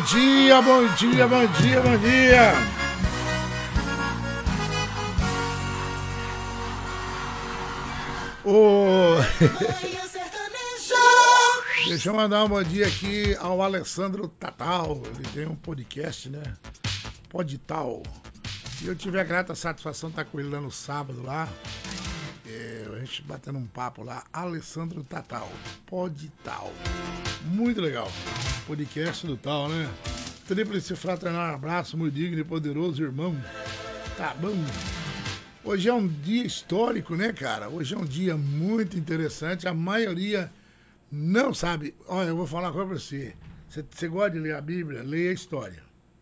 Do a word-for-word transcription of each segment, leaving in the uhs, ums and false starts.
dia, bom dia, bom dia, bom dia. Oh. Deixa eu mandar um bom dia aqui ao Alessandro Tatal. Ele tem um podcast, né? Podital. E eu tive a grata satisfação de estar com ele lá no sábado lá. É, a gente batendo um papo lá. Alessandro Tatal. Podital. Muito legal. Podcast do tal, né? Tríplice fraternal abraço, muito digno e poderoso irmão. Tá bom. Hoje é um dia histórico, né, cara? Hoje é um dia muito interessante. A maioria não sabe. Olha, eu vou falar uma coisa pra você. Você, você gosta de ler a Bíblia? Leia a história.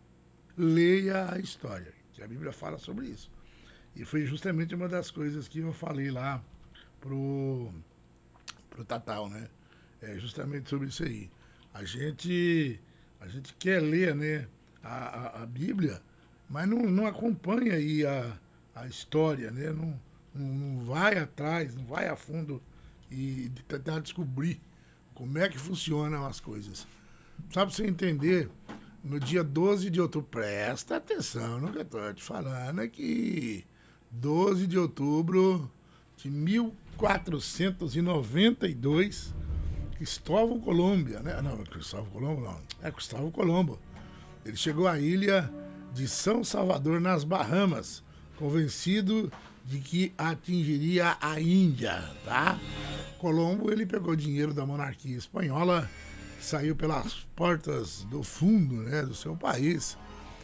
Leia a história. Que a Bíblia fala sobre isso. E foi justamente uma das coisas que eu falei lá pro, pro Tatal, né? É justamente sobre isso aí. A gente, a gente quer ler, né, a, a, a Bíblia, mas não, não acompanha aí a, a história, né? Não, não, não vai atrás, não vai a fundo e tentar descobrir como é que funcionam as coisas. Só para você entender, no dia doze de outubro, presta atenção no que eu estou te falando aqui, doze de outubro de mil quatrocentos e noventa e dois, Cristóvão Colombo, né? Não, Cristóvão Colombo não, é Cristóvão Colombo. Ele chegou à ilha de São Salvador, nas Bahamas, convencido de que atingiria a Índia, tá? Colombo, ele pegou dinheiro da monarquia espanhola, saiu pelas portas do fundo, né, do seu país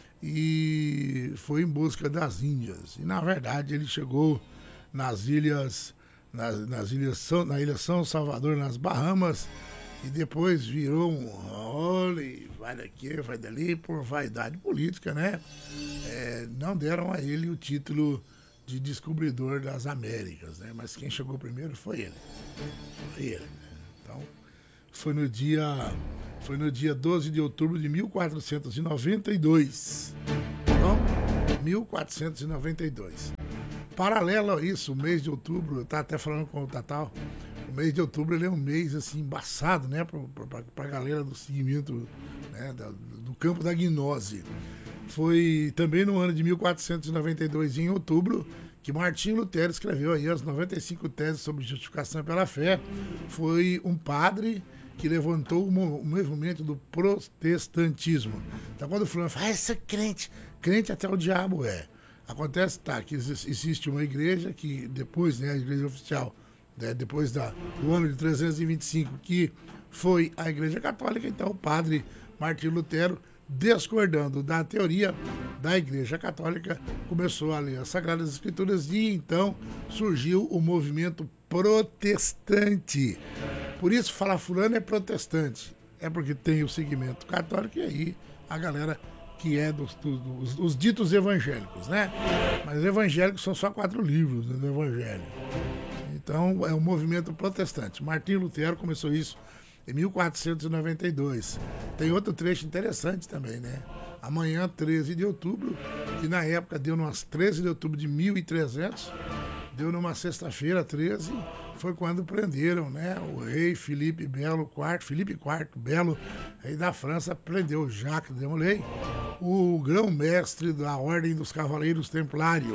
e foi em busca das Índias. E, na verdade, ele chegou nas ilhas, nas, nas ilhas São, na ilha São Salvador, nas Bahamas, e depois virou um role, vai daqui, vai dali, por vaidade política, né? É, não deram a ele o título de descobridor das Américas, né? Mas quem chegou primeiro foi ele. Foi ele, né? Então, foi no dia, foi no dia doze de outubro de mil quatrocentos e noventa e dois. Então, mil quatrocentos e noventa e dois. Paralelo a isso, o mês de outubro, eu estava até falando com o Tatal, o mês de outubro ele é um mês assim, embaçado, né, para a galera do segmento, né, da, do campo da gnose. Foi também no ano de mil quatrocentos e noventa e dois, em outubro, que Martinho Lutero escreveu aí as noventa e cinco teses sobre justificação pela fé. Foi um padre que levantou o movimento do protestantismo. Então, quando o fulano fala, ah, esse é crente, crente até o diabo é. Acontece, tá, que existe uma igreja que depois, né, a igreja oficial, né, depois da, do ano de trezentos e vinte e cinco, que foi a igreja católica, então o padre Martinho Lutero, discordando da teoria da igreja católica, começou a ler as Sagradas Escrituras e então surgiu o movimento protestante. Por isso, falar fulano é protestante, é porque tem o segmento católico e aí a galera que é dos, dos, dos ditos evangélicos, né? Mas evangélicos são só quatro livros, né, do evangelho. Então, é um movimento protestante. Martinho Lutero começou isso em mil quatrocentos e noventa e dois. Tem outro trecho interessante também, né? Amanhã, treze de outubro, que na época deu umas treze de outubro de mil e trezentos, deu numa sexta-feira, treze, foi quando prenderam, né, o rei Felipe Belo quarto, Felipe quarto Belo, rei da França, prendeu Jacques de Molay, o grão-mestre da Ordem dos Cavaleiros Templários.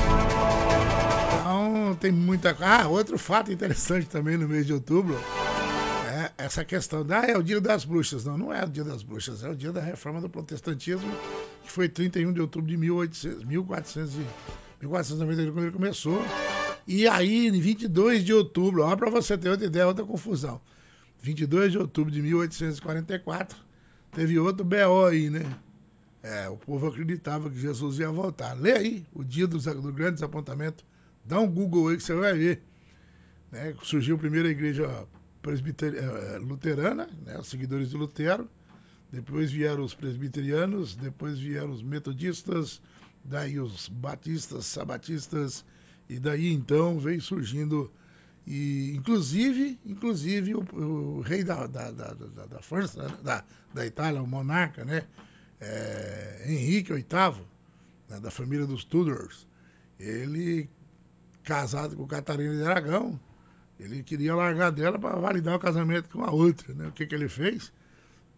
Então, tem muita... Ah, outro fato interessante também no mês de outubro, é essa questão da... Ah, é o dia das bruxas. Não, não é o dia das bruxas, é o dia da reforma do protestantismo, que foi trinta e um de outubro de mil e quatrocentos e noventa e dois, quando ele começou. E aí, em vinte e dois de outubro, olha para você ter outra ideia, outra confusão. vinte e dois de outubro de mil oitocentos e quarenta e quatro, teve outro B O aí, né? É, o povo acreditava que Jesus ia voltar. Lê aí, o dia do, do grande desapontamento. Dá um Google aí que você vai ver. Né? Surgiu a primeira igreja presbiteriana, luterana, né? Os seguidores de Lutero. Depois vieram os presbiterianos, depois vieram os metodistas, daí os batistas, sabatistas, e daí então veio surgindo, e inclusive, inclusive o, o rei da, da, da, da, da França, da, da Itália, o monarca, né, é, Henrique oitavo, né, da família dos Tudors, ele, casado com Catarina de Aragão, ele queria largar dela para validar o casamento com a outra, né? O que que ele fez?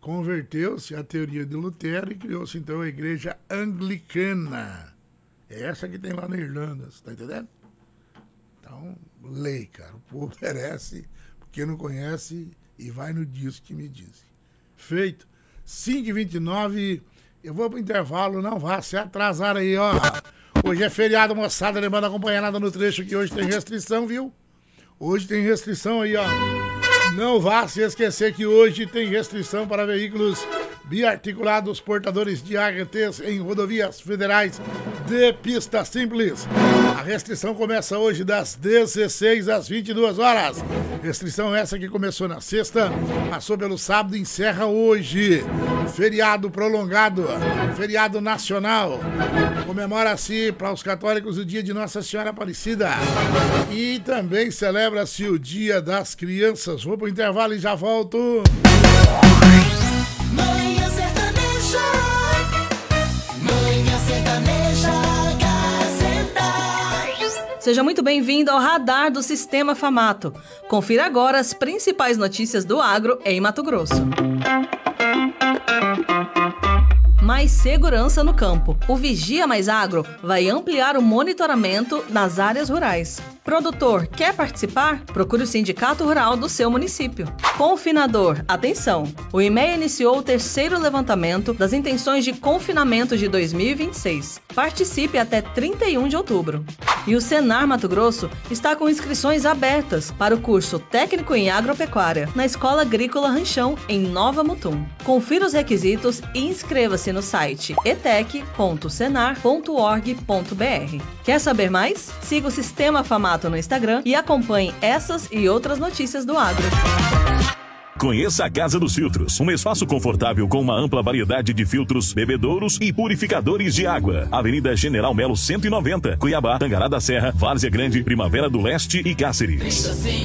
converteu-se à teoria de Lutero e criou-se então a igreja anglicana. É essa que tem lá na Irlanda, você tá entendendo? Então, lei, cara. O povo merece, porque não conhece e vai no disco que me diz. Feito. cinco e vinte e nove, eu vou pro intervalo, não vá se atrasar aí, ó. Hoje é feriado, moçada, lembrando acompanhar nada no trecho que hoje tem restrição, viu? Hoje tem restrição aí, ó. Não vá se esquecer que hoje tem restrição para veículos biarticulados portadores de A G Ts em rodovias federais de pista simples. A restrição começa hoje das dezesseis às vinte e duas horas. Restrição essa que começou na sexta, passou pelo sábado e encerra hoje. Feriado prolongado, feriado nacional. Comemora-se para os católicos o dia de Nossa Senhora Aparecida. E também celebra-se o Dia das Crianças. Vou pro intervalo e já volto. Manhã Sertaneja, Manhã Sertaneja, Gazeta. Seja muito bem-vindo ao Radar do Sistema Famato. Confira agora as principais notícias do agro em Mato Grosso. Mais segurança no campo. O Vigia Mais Agro vai ampliar o monitoramento nas áreas rurais. Produtor, quer participar? Procure o Sindicato Rural do seu município. Confinador, atenção! O I M E A iniciou o terceiro levantamento das intenções de confinamento de dois mil e vinte e seis. Participe até trinta e um de outubro. E o Senar Mato Grosso está com inscrições abertas para o curso Técnico em Agropecuária na Escola Agrícola Ranchão, em Nova Mutum. Confira os requisitos e inscreva-se no site etec ponto senar ponto org ponto br. Quer saber mais? Siga o Sistema Famato no Instagram e acompanhe essas e outras notícias do agro. Conheça a Casa dos Filtros, um espaço confortável com uma ampla variedade de filtros, bebedouros e purificadores de água. Avenida General Melo cento e noventa, Cuiabá, Tangará da Serra, Várzea Grande, Primavera do Leste e Cáceres.